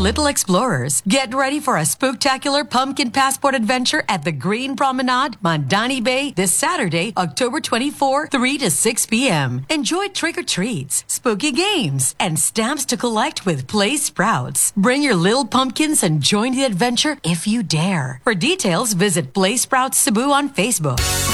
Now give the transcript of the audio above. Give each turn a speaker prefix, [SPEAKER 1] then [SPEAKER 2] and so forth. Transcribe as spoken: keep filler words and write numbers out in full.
[SPEAKER 1] little explorers. Get ready for a spooktacular pumpkin passport adventure at the Green Promenade, Mandani Bay, this Saturday, October twenty-fourth, three to six p.m. Enjoy trick-or-treats, spooky games, and stamps to collect with Play Sprouts. Bring your little pumpkins and join the adventure if you dare. For details, visit Play Sprouts Cebu on Facebook.